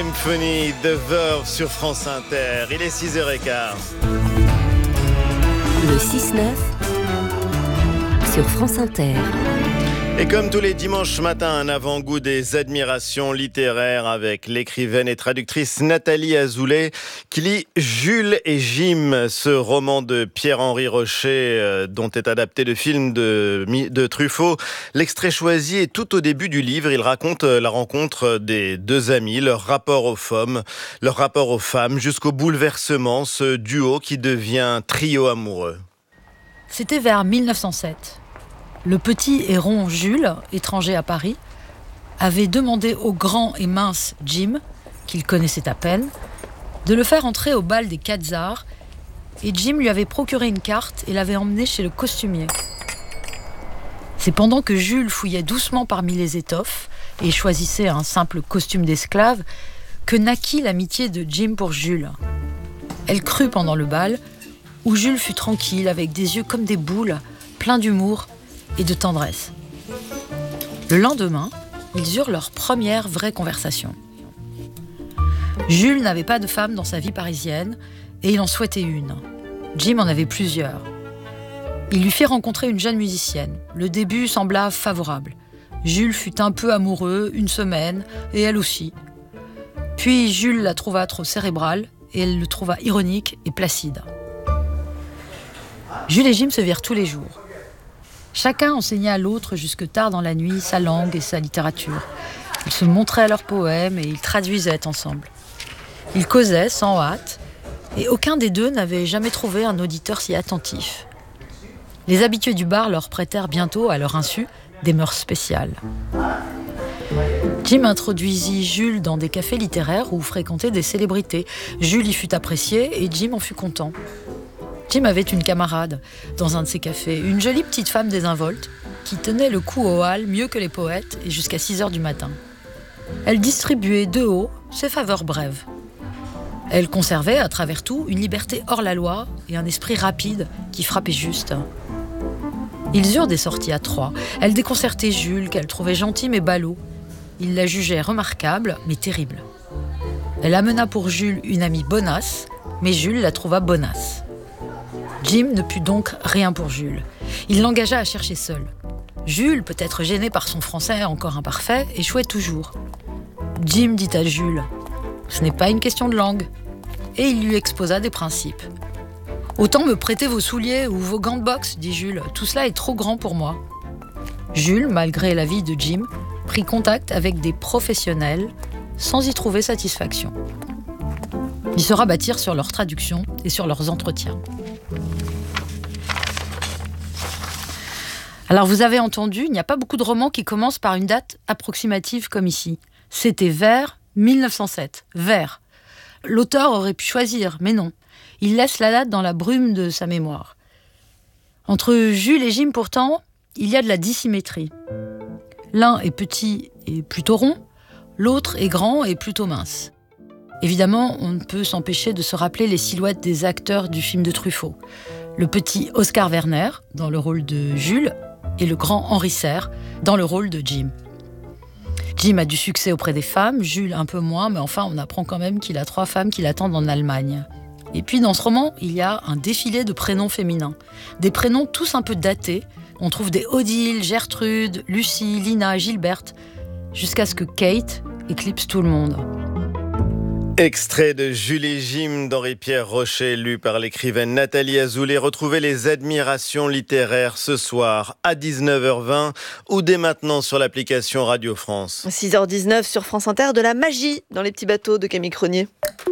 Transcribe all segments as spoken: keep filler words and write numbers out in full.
Symphony de Verve sur France Inter. Il est six heures quinze. Le six neuf sur France Inter. Et comme tous les dimanches matins, un avant-goût des admirations littéraires avec l'écrivaine et traductrice Nathalie Azoulay qui lit Jules et Jim, ce roman de Pierre-Henri Rocher euh, dont est adapté le film de, de Truffaut. L'extrait choisi est tout au début du livre. Il raconte la rencontre des deux amis, leur rapport aux femmes, leur rapport aux femmes jusqu'au bouleversement, ce duo qui devient trio amoureux. C'était vers mille neuf cent sept. Le petit et rond Jules, étranger à Paris, avait demandé au grand et mince Jim, qu'il connaissait à peine, de le faire entrer au bal des Quatre Arts, et Jim lui avait procuré une carte et l'avait emmené chez le costumier. C'est pendant que Jules fouillait doucement parmi les étoffes et choisissait un simple costume d'esclave que naquit l'amitié de Jim pour Jules. Elle crut pendant le bal, où Jules fut tranquille, avec des yeux comme des boules, pleins d'humour et de tendresse. Le lendemain, ils eurent leur première vraie conversation. Jules n'avait pas de femme dans sa vie parisienne et il en souhaitait une. Jim en avait plusieurs. Il lui fit rencontrer une jeune musicienne. Le début sembla favorable. Jules fut un peu amoureux une semaine et elle aussi. Puis Jules la trouva trop cérébrale et elle le trouva ironique et placide. Jules et Jim se virent tous les jours. Chacun enseignait à l'autre jusque tard dans la nuit sa langue et sa littérature. Ils se montraient leurs poèmes et ils traduisaient ensemble. Ils causaient sans hâte et aucun des deux n'avait jamais trouvé un auditeur si attentif. Les habitués du bar leur prêtèrent bientôt, à leur insu, des mœurs spéciales. Jim introduisit Jules dans des cafés littéraires où fréquentaient des célébrités. Jules y fut apprécié et Jim en fut content. Jim avait une camarade dans un de ces cafés, une jolie petite femme désinvolte qui tenait le coup au hall mieux que les poètes et jusqu'à six heures du matin. Elle distribuait de haut ses faveurs brèves. Elle conservait à travers tout une liberté hors la loi et un esprit rapide qui frappait juste. Ils eurent des sorties à trois. Elle déconcertait Jules qu'elle trouvait gentil mais ballot. Il la jugeait remarquable mais terrible. Elle amena pour Jules une amie bonasse, mais Jules la trouva bonasse. Jim ne put donc rien pour Jules. Il l'engagea à chercher seul. Jules, peut-être gêné par son français encore imparfait, échouait toujours. Jim dit à Jules « Ce n'est pas une question de langue ». Et il lui exposa des principes. « Autant me prêter vos souliers ou vos gants de boxe, dit Jules. Tout cela est trop grand pour moi. » Jules, malgré l'avis de Jim, prit contact avec des professionnels sans y trouver satisfaction. Ils se rabattirent sur leurs traductions et sur leurs entretiens. Alors vous avez entendu, il n'y a pas beaucoup de romans qui commencent par une date approximative comme ici. C'était vers mille neuf cent sept. Vers. L'auteur aurait pu choisir, mais non. Il laisse la date dans la brume de sa mémoire. Entre Jules et Jim, pourtant, il y a de la dissymétrie. L'un est petit et plutôt rond, l'autre est grand et plutôt mince. Évidemment, on ne peut s'empêcher de se rappeler les silhouettes des acteurs du film de Truffaut. Le petit Oscar Werner, dans le rôle de Jules, et le grand Henri Serre, dans le rôle de Jim. Jim a du succès auprès des femmes, Jules un peu moins, mais enfin, on apprend quand même qu'il a trois femmes qui l'attendent en Allemagne. Et puis, dans ce roman, il y a un défilé de prénoms féminins. Des prénoms tous un peu datés. On trouve des Odile, Gertrude, Lucie, Lina, Gilberte, jusqu'à ce que Kate éclipse tout le monde. Extrait de Jules et Jim d'Henri-Pierre Rocher, lu par l'écrivaine Nathalie Azoulay. Retrouvez les admirations littéraires ce soir à dix-neuf heures vingt ou dès maintenant sur l'application Radio France. six heures dix-neuf sur France Inter, de la magie dans les petits bateaux de Camille Cronier.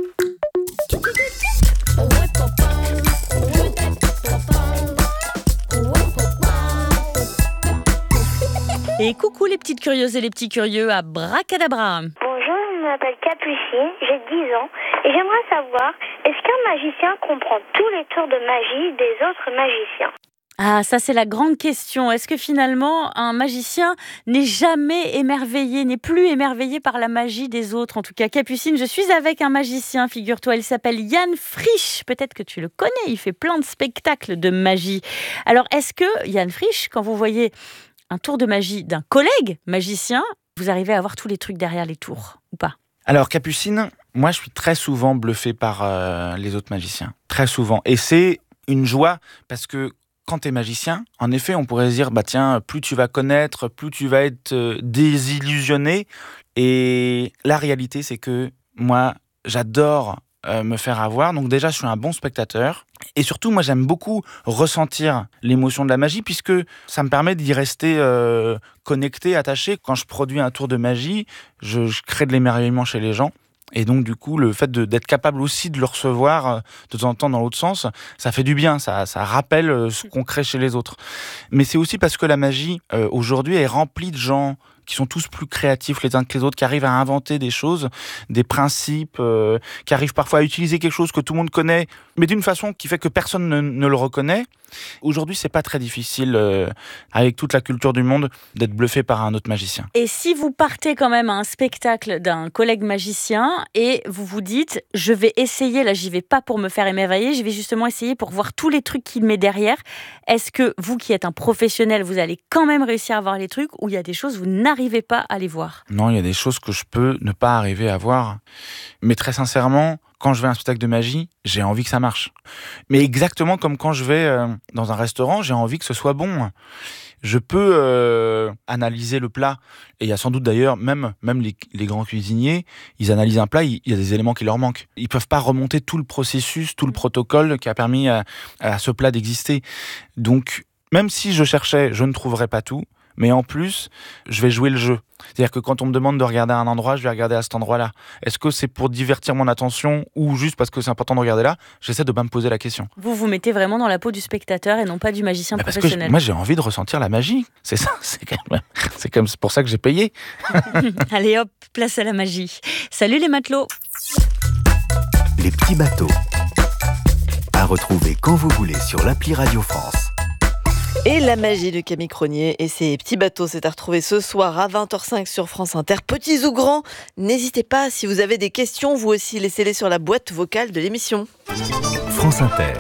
Et coucou les petites curieuses et les petits curieux à Bracadabra. Bonjour, je m'appelle Capucine, j'ai dix ans et j'aimerais savoir, est-ce qu'un magicien comprend tous les tours de magie des autres magiciens ? Ah, ça c'est la grande question. Est-ce que finalement un magicien n'est jamais émerveillé, n'est plus émerveillé par la magie des autres ? En tout cas, Capucine, je suis avec un magicien, figure-toi, il s'appelle Yann Frisch. Peut-être que tu le connais, il fait plein de spectacles de magie. Alors, est-ce que Yann Frisch, quand vous voyez un tour de magie d'un collègue magicien, vous arrivez à voir tous les trucs derrière les tours, ou pas ? Alors, Capucine, moi, je suis très souvent bluffé par euh, les autres magiciens. Très souvent. Et c'est une joie parce que quand tu es magicien, en effet, on pourrait se dire, bah tiens, plus tu vas connaître, plus tu vas être euh, désillusionné. Et la réalité, c'est que moi, j'adore euh, me faire avoir. Donc déjà, je suis un bon spectateur. Et surtout, moi, j'aime beaucoup ressentir l'émotion de la magie puisque ça me permet d'y rester euh, connecté, attaché. Quand je produis un tour de magie, je, je crée de l'émerveillement chez les gens. Et donc, du coup, le fait de, d'être capable aussi de le recevoir euh, de temps en temps dans l'autre sens, ça fait du bien, ça, ça rappelle euh, ce qu'on crée chez les autres. Mais c'est aussi parce que la magie, euh, aujourd'hui, est remplie de gens qui sont tous plus créatifs les uns que les autres, qui arrivent à inventer des choses, des principes, euh, qui arrivent parfois à utiliser quelque chose que tout le monde connaît, mais d'une façon qui fait que personne ne, ne le reconnaît. Aujourd'hui, c'est pas très difficile, euh, avec toute la culture du monde, d'être bluffé par un autre magicien. Et si vous partez quand même à un spectacle d'un collègue magicien et vous vous dites, je vais essayer, là j'y vais pas pour me faire émerveiller, je vais justement essayer pour voir tous les trucs qu'il met derrière, est-ce que vous qui êtes un professionnel, vous allez quand même réussir à voir les trucs ou il y a des choses vous n'arrivez pas à les voir? Non, il y a des choses que je peux ne pas arriver à voir. Mais très sincèrement, quand je vais à un spectacle de magie, j'ai envie que ça marche. Mais exactement comme quand je vais euh, dans un restaurant, j'ai envie que ce soit bon. Je peux euh, analyser le plat. Et il y a sans doute d'ailleurs, même, même les, les grands cuisiniers, ils analysent un plat, il y a des éléments qui leur manquent. Ils ne peuvent pas remonter tout le processus, tout le protocole qui a permis à, à ce plat d'exister. Donc, même si je cherchais, je ne trouverais pas tout. Mais en plus, je vais jouer le jeu. C'est-à-dire que quand on me demande de regarder un endroit, je vais regarder à cet endroit-là. Est-ce que c'est pour divertir mon attention ou juste parce que c'est important de regarder là? J'essaie de ne pas me poser la question. Vous vous mettez vraiment dans la peau du spectateur et non pas du magicien Mais parce professionnel. Que je, moi, j'ai envie de ressentir la magie. C'est ça. C'est quand même, c'est comme c'est pour ça que j'ai payé. Allez hop, place à la magie. Salut les matelots. Les petits bateaux. À retrouver quand vous voulez sur l'appli Radio France. Et la magie de Camille Cronier et ses petits bateaux, c'est à retrouver ce soir à vingt heures cinq sur France Inter. Petits ou grands, n'hésitez pas, si vous avez des questions, vous aussi, laissez-les sur la boîte vocale de l'émission. France Inter.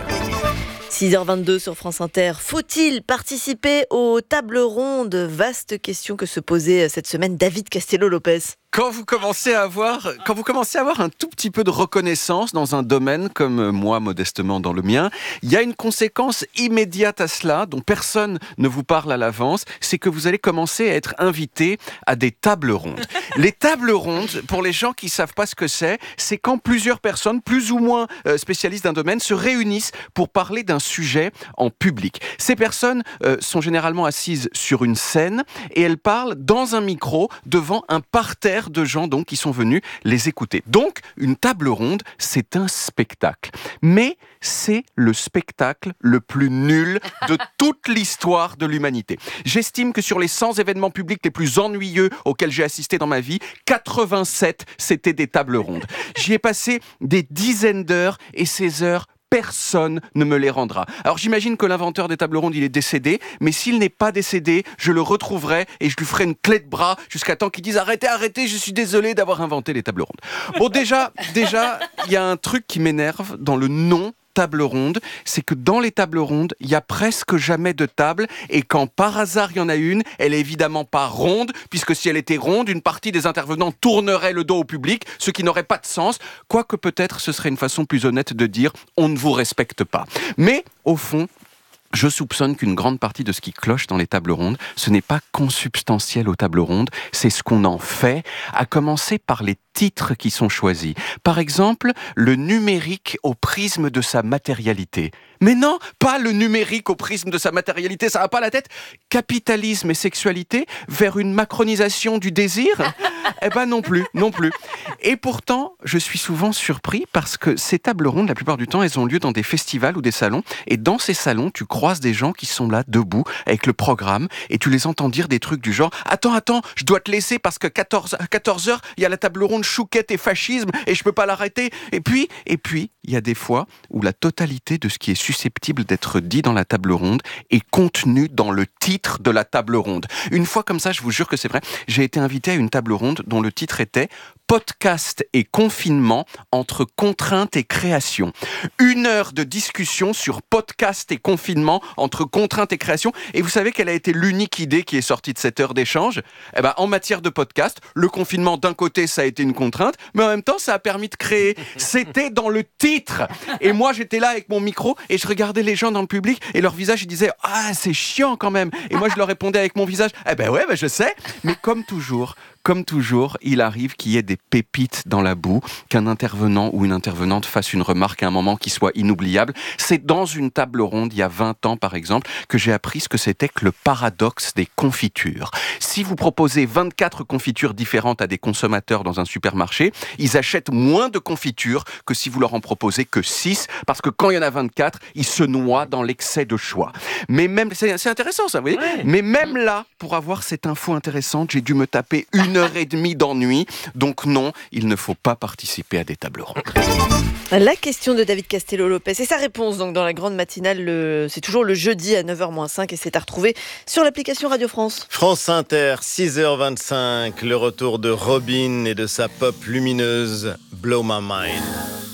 six heures vingt-deux sur France Inter. Faut-il participer aux tables rondes? Vaste question que se posait cette semaine David Castello-Lopez. Quand vous commencez à avoir, quand vous commencez à avoir un tout petit peu de reconnaissance dans un domaine comme moi modestement dans le mien, il y a une conséquence immédiate à cela dont personne ne vous parle à l'avance, c'est que vous allez commencer à être invité à des tables rondes. Les tables rondes, pour les gens qui savent pas ce que c'est, c'est quand plusieurs personnes, plus ou moins euh, spécialistes d'un domaine, se réunissent pour parler d'un sujet en public. Ces personnes euh, sont généralement assises sur une scène et elles parlent dans un micro devant un parterre de gens donc qui sont venus les écouter. Donc, une table ronde, c'est un spectacle. Mais c'est le spectacle le plus nul de toute l'histoire de l'humanité. J'estime que sur les cent événements publics les plus ennuyeux auxquels j'ai assisté dans ma vie, quatre-vingt-sept, c'était des tables rondes. J'y ai passé des dizaines d'heures et ces heures personne ne me les rendra. Alors j'imagine que l'inventeur des tables rondes, il est décédé, mais s'il n'est pas décédé, je le retrouverai et je lui ferai une clé de bras jusqu'à temps qu'il dise « Arrêtez, arrêtez, je suis désolé d'avoir inventé les tables rondes ». Bon, déjà, déjà, il y a un truc qui m'énerve dans le nom table ronde, c'est que dans les tables rondes, il y a presque jamais de table et quand par hasard il y en a une, elle est évidemment pas ronde, puisque si elle était ronde, une partie des intervenants tournerait le dos au public, ce qui n'aurait pas de sens, quoique peut-être ce serait une façon plus honnête de dire « on ne vous respecte pas ». Mais au fond, je soupçonne qu'une grande partie de ce qui cloche dans les tables rondes, ce n'est pas consubstantiel aux tables rondes, c'est ce qu'on en fait, à commencer par les titres qui sont choisis. Par exemple, le numérique au prisme de sa matérialité. Mais non, pas le numérique au prisme de sa matérialité, ça va pas la tête. Capitalisme et sexualité vers une macronisation du désir? Eh ben non plus, non plus. Et pourtant, je suis souvent surpris parce que ces tables rondes, la plupart du temps, elles ont lieu dans des festivals ou des salons. Et dans ces salons, tu croises des gens qui sont là, debout, avec le programme, et tu les entends dire des trucs du genre « Attends, attends, je dois te laisser parce que quatorze heures, il y a la table ronde chouquette et fascisme et je peux pas l'arrêter. » Et puis, et puis, il y a des fois où la totalité de ce qui est susceptible d'être dit dans la table ronde est contenue dans le titre de la table ronde. Une fois comme ça, je vous jure que c'est vrai, j'ai été invité à une table ronde dont le titre était « podcast et confinement entre contrainte et création. Une heure de discussion sur podcast et confinement entre contrainte et création. Et vous savez quelle a été l'unique idée qui est sortie de cette heure d'échange ? Eh ben, en matière de podcast, le confinement d'un côté, ça a été une contrainte, mais en même temps, ça a permis de créer. C'était dans le titre. Et moi, j'étais là avec mon micro et je regardais les gens dans le public et leur visage, ils disaient « Ah, c'est chiant quand même !» Et moi, je leur répondais avec mon visage « Eh ben ouais, ben je sais !» Mais comme toujours, Comme toujours, il arrive qu'il y ait des pépites dans la boue, qu'un intervenant ou une intervenante fasse une remarque à un moment qui soit inoubliable. C'est dans une table ronde, il y a vingt ans par exemple, que j'ai appris ce que c'était que le paradoxe des confitures. Si vous proposez vingt-quatre confitures différentes à des consommateurs dans un supermarché, ils achètent moins de confitures que si vous leur en proposez que six, parce que quand il y en a vingt-quatre, ils se noient dans l'excès de choix. Mais même, c'est, c'est intéressant ça, vous voyez ? Ouais. Mais même là, pour avoir cette info intéressante, j'ai dû me taper une Une heure et demie d'ennui. Donc non, il ne faut pas participer à des tables rondes. La question de David Castello-Lopez et sa réponse donc dans la grande matinale, le... c'est toujours le jeudi à neuf heures moins cinq et c'est à retrouver sur l'application Radio France. France Inter, six heures vingt-cinq, le retour de Robin et de sa pop lumineuse Blow My Mind.